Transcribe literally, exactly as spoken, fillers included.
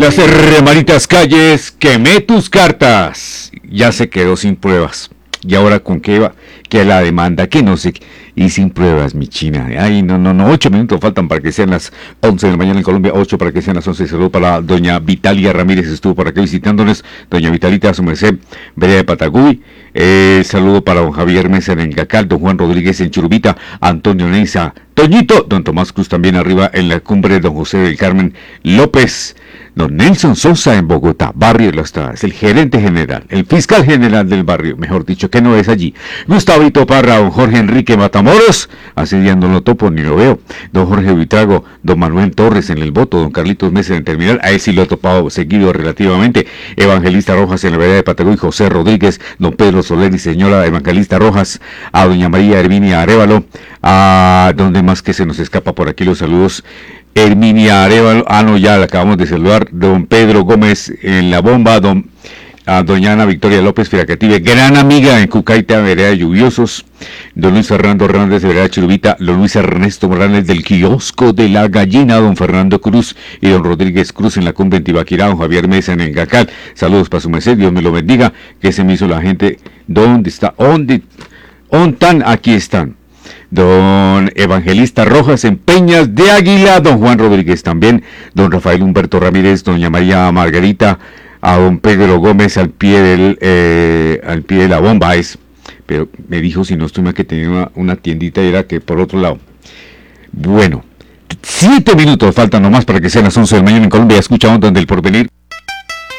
Las hermanitas calles, quemé tus cartas. Ya se quedó sin pruebas. ¿Y ahora con qué va? Que la demanda, que no sé. Y sin pruebas, mi China. Ay, no, no, no. Ocho minutos faltan para que sean las once de la mañana en Colombia. Ocho para que sean las once. Saludo para doña Vitalia Ramírez. Estuvo por aquí visitándonos. Doña Vitalita, a su merced, Vereda de Patagüí. Eh, saludo para don Javier Mesa en Engacal. Don Juan Rodríguez en Churubita. Antonio Neiza. Toñito. Don Tomás Cruz también arriba en la cumbre. Don José del Carmen López. Don Nelson Sosa en Bogotá, barrio de las Tradas, el gerente general, el fiscal general del barrio, mejor dicho, que no es allí. Gustavito Parra, don Jorge Enrique Matamoros, hace días no lo topo ni lo veo. Don Jorge Vitrago, don Manuel Torres en el voto, don Carlitos Mesa en el terminal, a él sí lo he topado seguido relativamente. Evangelista Rojas en la vereda de Patagüí, José Rodríguez, don Pedro Soler y señora Evangelista Rojas, a doña María Herminia Arévalo, a donde más que se nos escapa por aquí los saludos. Herminia Arévalo, ah no, ya la acabamos de saludar, don Pedro Gómez en La Bomba, don, a doña Ana Victoria López Firacative, gran amiga en Cucaita, vereda de Lluviosos, don Luis Fernando Hernández de vereda de Chirubita, don Luis Ernesto Morales del kiosco de la gallina, don Fernando Cruz y don Rodríguez Cruz en la cumbre en Tibaquirá, don Javier Mesa en Engacal, saludos para su merced, Dios me lo bendiga, que se me hizo la gente, ¿dónde está? ¿Dónde? ¿Ontan? Aquí están. Don Evangelista Rojas en Peñas de Águila, don Juan Rodríguez también, don Rafael Humberto Ramírez, doña María Margarita, a don Pedro Gómez al pie del eh, al pie de la bomba es, pero me dijo si no estoy mal que tenía una, una tiendita y era que por otro lado. Bueno, siete minutos faltan nomás para que sean las once de la mañana en Colombia. Escucha Ondas del Porvenir.